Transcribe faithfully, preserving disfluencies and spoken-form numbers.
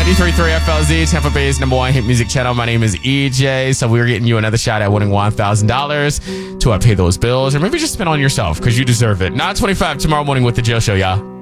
ninety-three point three F L Z, Tampa Bay's number one hit music channel. My name is E J. So we're getting you another shot at winning one thousand dollars to uh, pay those bills, or maybe just spend on yourself because you deserve it. nine twenty-five tomorrow morning with the Joe Show, y'all.